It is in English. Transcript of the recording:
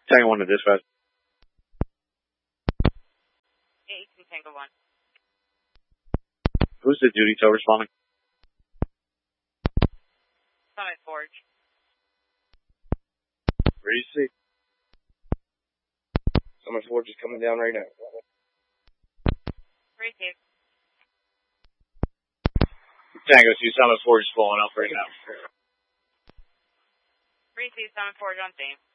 Tango 1 to dispatch. 18 Tango 1. Who's the duty tow responding? Summit Forge. Where do you see? Summit Forge is coming down right now. Receive. Tango 2, Summit Forge is blowing up right now. Receive Summit Forge on scene.